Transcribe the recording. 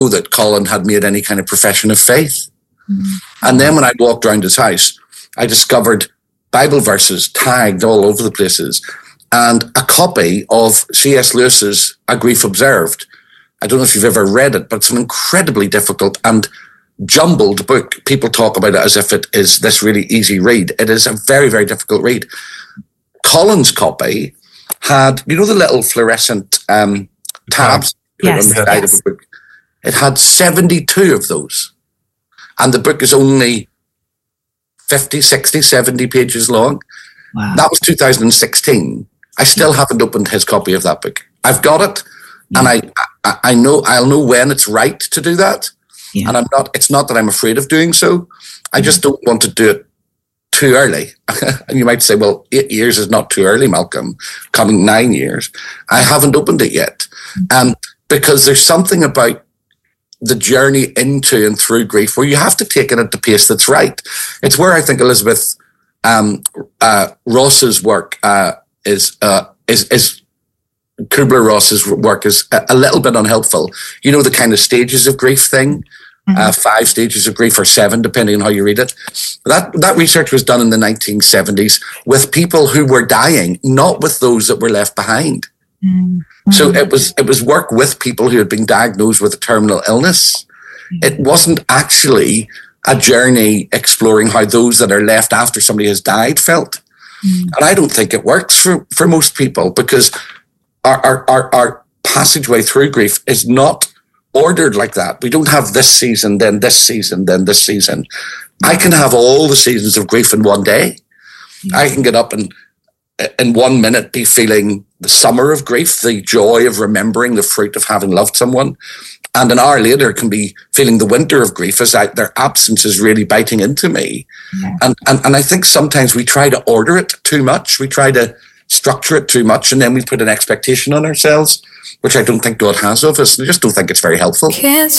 that Colin had made any kind of profession of faith. And then when I walked around his house, I discovered Bible verses tagged all over the places and a copy of C.S. Lewis's A Grief Observed. I don't know if you've ever read it, but it's an incredibly difficult and jumbled book. People talk about it as if it is this really easy read. It is a very, very difficult read. Colin's copy had, the little fluorescent tabs on the side of the book. It had 72 of those. And the book is only 50, 60, 70 pages long. Wow. That was 2016. I still haven't opened his copy of that book. I've got it, and I know I'll know when it's right to do that. Yeah. And it's not that I'm afraid of doing so. I just don't want to do it too early. And you might say, well, 8 years is not too early, Malcolm. Coming 9 years. I haven't opened it yet. Because there's something about the journey into and through grief where you have to take it at the pace that's right. It's where I think Elizabeth Ross's work is Kubler-Ross's work is a little bit unhelpful. The kind of stages of grief thing, 5 stages of grief or 7, depending on how you read it. That research was done in the 1970s with people who were dying, not with those that were left behind. So it was work with people who had been diagnosed with a terminal illness. It wasn't actually a journey exploring how those that are left after somebody has died felt. And I don't think it works for most people because our passageway through grief is not ordered like that. We don't have this season, then this season, then this season. I can have all the seasons of grief in one day. I can get up and in 1 minute be feeling the summer of grief, the joy of remembering the fruit of having loved someone. And an hour later can be feeling the winter of grief as their absence is really biting into me. Yeah. And I think sometimes we try to order it too much. We try to structure it too much, and then we put an expectation on ourselves, which I don't think God has of us. I just don't think it's very helpful. Can't